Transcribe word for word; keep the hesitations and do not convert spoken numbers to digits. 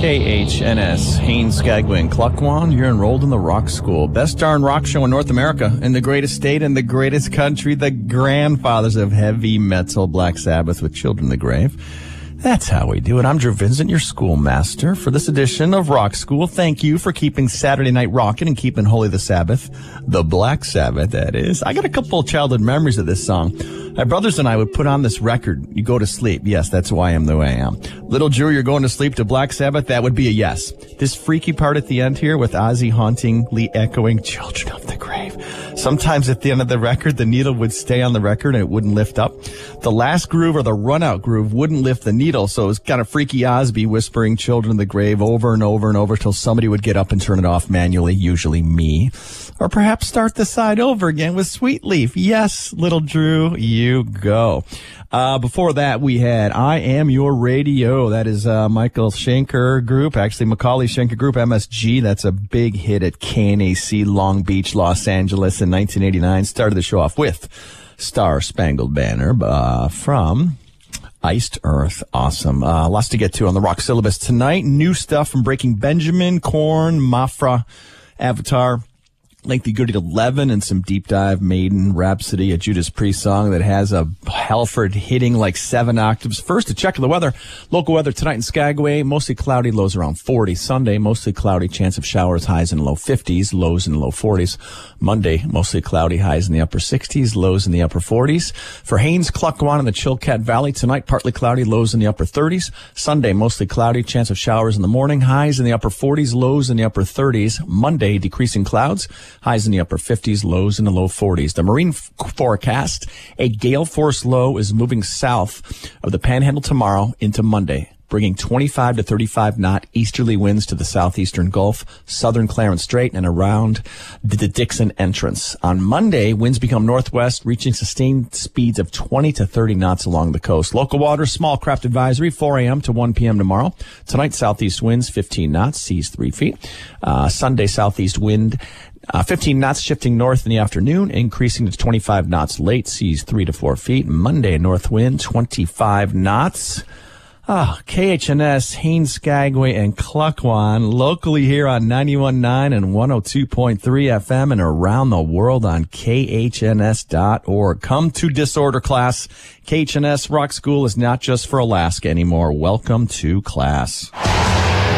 K H N S, Haines, Skagway, and Cluckwan. You're enrolled in the Rock School. Best darn rock show in North America, in the greatest state, in the greatest country, the grandfathers of heavy metal, Black Sabbath with Children of the Grave. That's how we do it. I'm Drew Vincent, your schoolmaster for this edition of Rock School. Thank you for keeping Saturday night rocking and keeping holy the Sabbath, the Black Sabbath, that is. I got a couple of childhood memories of this song. My brothers and I would put on this record. You go to sleep. Yes, that's why I am the way I am. Little Drew, you're going to sleep to Black Sabbath. That would be a yes. This freaky part at the end here with Ozzy hauntingly echoing Children of the Grave. Sometimes at the end of the record, the needle would stay on the record and it wouldn't lift up. The last groove or the run-out groove wouldn't lift the needle, so it was kind of freaky Ozzy whispering Children of the Grave over and over and over till somebody would get up and turn it off manually, usually me. Or perhaps start the side over again with Sweet Leaf. Yes, Little Drew, you go. Uh, before that, we had I Am Your Radio. That is uh Michael Schenker Group, actually Macaulay Schenker Group, M S G. That's a big hit at K N A C Long Beach, Los Angeles in nineteen eighty-nine. Started the show off with Star Spangled Banner uh, from Iced Earth. Awesome. Uh, lots to get to on the rock syllabus tonight. New stuff from Breaking Benjamin, Korn, Mafra, Avatar, Lengthy Good at eleven, and some deep dive Maiden, Rhapsody, a Judas Priest song that has a Halford hitting like seven octaves. First, a check of the weather. Local weather tonight in Skagway, mostly cloudy, lows around forty. Sunday, mostly cloudy, chance of showers, highs in low fifties, lows in low forties. Monday, mostly cloudy, highs in the upper sixties, lows in the upper forties. For Haines, Cluckwan, and the Chilkat Valley, tonight, partly cloudy, lows in the upper thirties. Sunday, mostly cloudy, chance of showers in the morning, highs in the upper forties, lows in the upper thirties. Monday, decreasing clouds, highs in the upper fifties, lows in the low forties. The marine f- forecast, a gale force low is moving south of the Panhandle tomorrow into Monday, bringing twenty-five to thirty-five knot easterly winds to the southeastern Gulf, southern Clarence Strait, and around the Dixon entrance. On Monday, winds become northwest, reaching sustained speeds of twenty to thirty knots along the coast. Local waters, small craft advisory, four a.m. to one p.m. tomorrow. Tonight, southeast winds, fifteen knots, seas three feet. Uh, Sunday, southeast wind, Uh, fifteen knots shifting north in the afternoon, increasing to twenty-five knots late, seas three to four feet. Monday, north wind, twenty-five knots. Ah, K H N S, Haines, Skagway, and Cluckwan, locally here on ninety-one point nine and one oh two point three F M and around the world on K H N S dot org. Come to Disorder class. K H N S Rock School is not just for Alaska anymore. Welcome to class.